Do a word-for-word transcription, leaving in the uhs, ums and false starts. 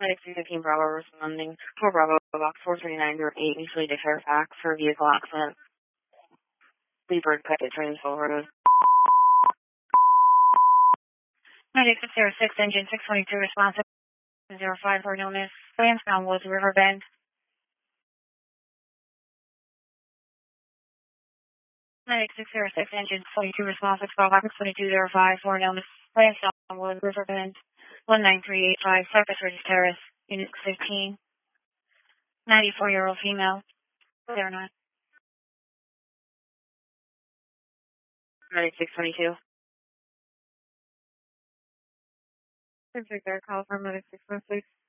Medic three fifteen Bravo responding. four Bravo, box four thirty-nine, group eight, mutually to Fairfax for vehicle accident. Leebird cut at Trainsville Road. Medic six zero six, engine six twenty-two, responsive. zero five for illness. Lansdowne Woods, Riverbend. Medic six zero six, engine twenty-two, responsive. twelve Rockets twenty-two zero five for illness. Lansdowne Woods, Riverbend. one nine three eight five, Cypress Ridge Terrace, Unit fifteen. ninety-four-year-old female. Whether or not. Medic six twenty-two. Can take that call from Medic six one six.